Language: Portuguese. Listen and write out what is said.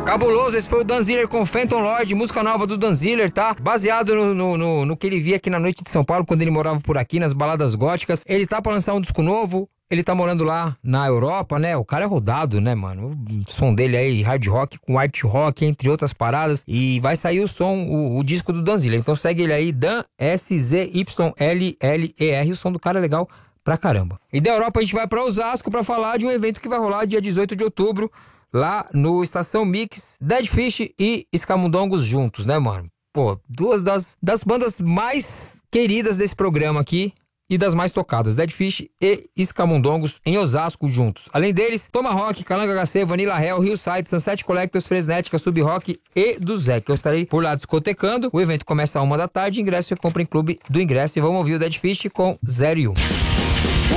Cabuloso, esse foi o Danziller com Phantom Lord, música nova do Danziller, tá? Baseado no que ele via aqui na noite de São Paulo, quando ele morava por aqui, nas baladas góticas. Ele tá pra lançar um disco novo, ele tá morando lá na Europa, né? O cara é rodado, né, mano? O som dele aí, hard rock com art rock, entre outras paradas. E vai sair o disco do Danziller. Então segue ele aí, Dan SZYLLER, o som do cara é legal pra caramba. E da Europa a gente vai pra Osasco pra falar de um evento que vai rolar dia 18 de outubro, lá no Estação Mix, Dead Fish e Escamundongos juntos, né, mano? Pô, duas das bandas mais queridas desse programa aqui e das mais tocadas, Dead Fish e Escamundongos em Osasco juntos. Além deles, Tomahawk, Calanga HC, Vanilla Hell, Hillside, Sunset Collectors, Fresnética, Sub Rock e do Zé, que eu estarei por lá discotecando. O evento começa às 1 da tarde, ingresso você compra em Clube do Ingresso e vamos ouvir o Dead Fish com 0 e 1.